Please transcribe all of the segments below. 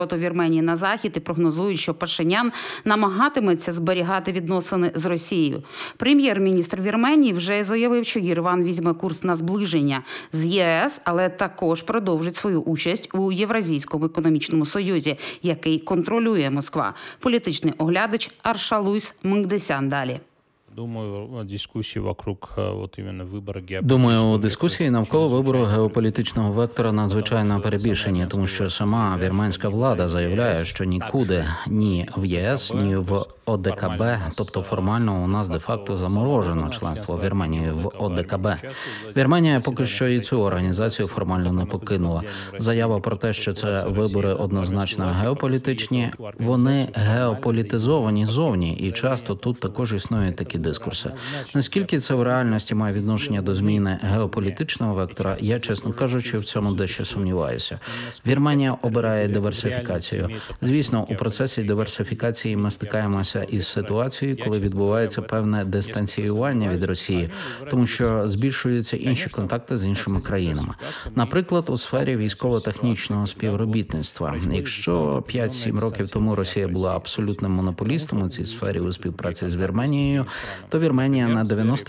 Вірменії на Захід і прогнозують, що Пашинян намагатиметься зберігати відносини з Росією. Прем'єр-міністр Вірменії вже заявив, що Єреван візьме курс на зближення з ЄС, але також продовжить свою участь у Євразійському економічному союзі, який контролює Москва. Політичний оглядач Аршалуйс Мангдесян далі. Думаю, дискусії навколо вибору геополітичного вектора надзвичайно перебільшені, тому що сама вірменська влада заявляє, що нікуди ні в ЄС, ні в ОДКБ, тобто формально у нас де-факто заморожено членство Вірменії в ОДКБ. Вірменія поки що і цю організацію формально не покинула. Заява про те, що це вибори однозначно геополітичні, вони геополітизовані зовні, і часто тут також існують такі дискурси. Наскільки це в реальності має відношення до зміни геополітичного вектора, я, чесно кажучи, в цьому дещо сумніваюся. Вірменія обирає диверсифікацію. Звісно, у процесі диверсифікації ми стикаємося із ситуацією, коли відбувається певне дистанціювання від Росії, тому що збільшуються інші контакти з іншими країнами. Наприклад, у сфері військово-технічного співробітництва. Якщо 5-7 років тому Росія була абсолютним монополістом у цій сфері у співпраці з Вірменією, то Вірменія на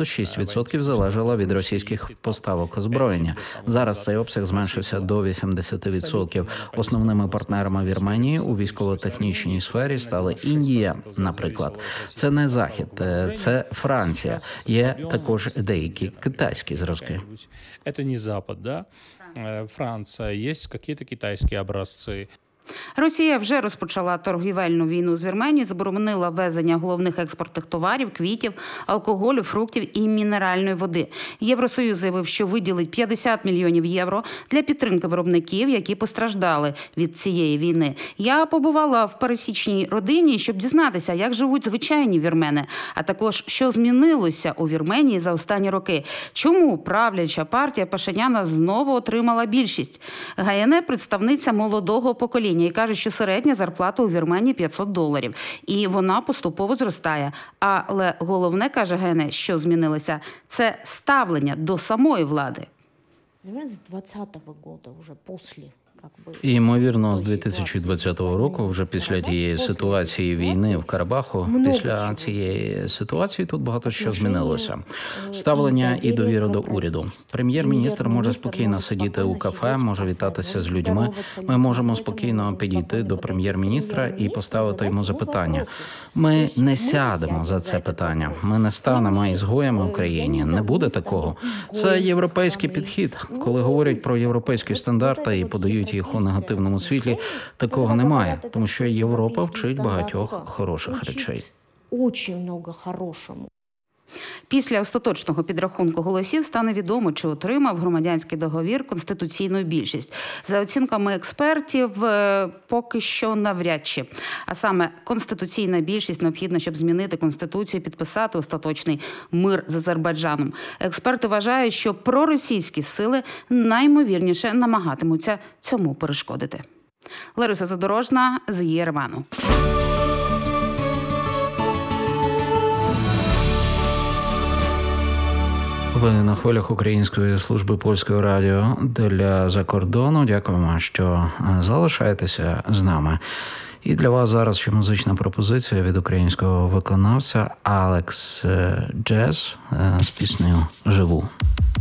96% залежала від російських поставок озброєння. Зараз цей обсяг зменшився до 80%. Основними партнерами Вірменії у військово-технічній сфері стали Індія, наприклад. Це не Захід, це Франція. Є також деякі китайські зразки. Це не Запад, да? Франція, є якісь китайські образці. Росія вже розпочала торгівельну війну з Вірменією, заборонила ввезення головних експортних товарів, квітів, алкоголю, фруктів і мінеральної води. Євросоюз заявив, що виділить 50 мільйонів євро для підтримки виробників, які постраждали від цієї війни. Я побувала в пересічній родині, щоб дізнатися, як живуть звичайні вірмени, а також, що змінилося у Вірменії за останні роки. Чому правляча партія Пашиняна знову отримала більшість? Гаяне – представниця молодого покоління і каже, що середня зарплата у Вірменії $500. І вона поступово зростає. Але головне, каже Гаяне, що змінилося – це ставлення до самої влади. З 20-го року, вже після. І, ймовірно, з 2020 року, вже після тієї ситуації війни в Карабаху, після цієї ситуації тут багато що змінилося. Ставлення і довіра до уряду. Прем'єр-міністр може спокійно сидіти у кафе, може вітатися з людьми. Ми можемо спокійно підійти до прем'єр-міністра і поставити йому запитання. Ми не сядемо за це питання. Ми не станемо ізгоями в країні. Не буде такого. Це європейський підхід. Коли говорять про європейські стандарти і подають їх у негативному світлі, такого немає, тому що Європа вчить багатьох хороших речей. Дуже багато хорошого. Після остаточного підрахунку голосів стане відомо, чи отримав громадянський договір конституційну більшість. За оцінками експертів, поки що навряд чи. А саме конституційна більшість необхідна, щоб змінити конституцію і підписати остаточний мир з Азербайджаном. Експерти вважають, що проросійські сили наймовірніше намагатимуться цьому перешкодити. Лариса Задорожна з Єревану. Ви на хвилях Української служби польського радіо для закордону. Дякуємо, що залишаєтеся з нами. І для вас зараз ще музична пропозиція від українського виконавця Алекс Джес з піснею «Живу».